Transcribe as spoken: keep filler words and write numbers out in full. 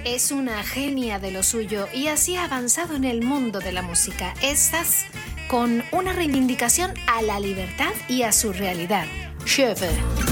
Es una genia de lo suyo y así ha avanzado en el mundo de la música. Estas con una reivindicación a la libertad y a su realidad. Cheveux.